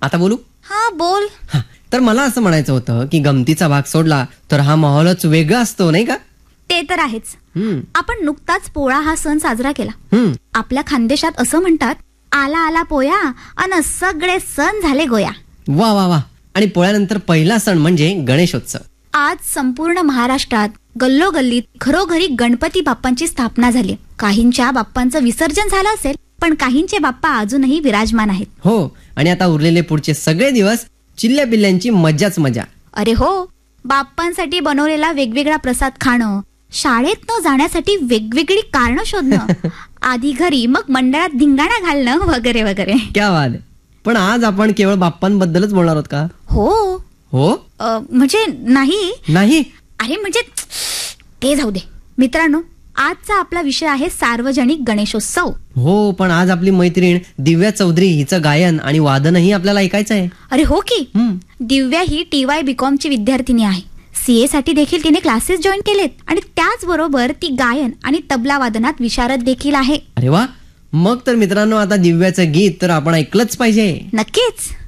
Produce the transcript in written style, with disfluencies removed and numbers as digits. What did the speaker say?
आता बोलू? हा बोल. तर मला असं म्हणायचं होतं की गमतीचा भाग सोडला तर हा माहोलच वेगळा असतो, नाही का? ते तर आहेच. आपण नुकताच पोळा हा सण साजरा केला. आपल्या खानदेशात असं म्हणतात, आला आला पोया अन सगळे सण झाले गोया. वा वा वा. आणि पोळ्यानंतर पहिला सण म्हणजे गणेशोत्सव. आज संपूर्ण महाराष्ट्रात गल्लोगल्लीत घरोघरी गणपती बाप्पांची स्थापना झाली. काहींच्या बाप्पांचं विसर्जन झालं असेल, पण काहींचे बाप्पा अजूनही विराजमान आहेत. हो, आणि आता उरलेले पुढचे सगळे दिवस चिल्ल्या पिल्ल्यांची मज्जाच मजा. अरे हो, बाप्पांसाठी बनवलेला वेगवेगळा प्रसाद खाणं, शाळेत न जाण्यासाठी वेगवेगळी कारणं शोधणं, आधी घरी मग मंडळात धिंगाणा घालणं वगैरे वगैरे. क्या बात आहे. पण आज आपण केवळ बाप्पांबद्दलच बोलणार आहोत का? हो हो म्हणजे नाही. अरे म्हणजे ते जाऊ दे. मित्रांनो, आजचा आपला विषय आहे सार्वजनिक गणेशोत्सव. हो, पण आज आपली मैत्रीण दिव्या चौधरी हिचं गायन आणि वादनही आपल्याला ऐकायचं आहे. अरे हो की. दिव्या ही TY BCom ची विद्यार्थिनी आहे. CA साठी देखील तिने क्लासेस जॉईन केलेत आणि त्याचबरोबर ती गायन आणि तबला वादनात विशारद देखील आहे. अरे वा. मग तर मित्रांनो, आता दिव्याचं गीत तर आपण ऐकलंच पाहिजे. नक्कीच.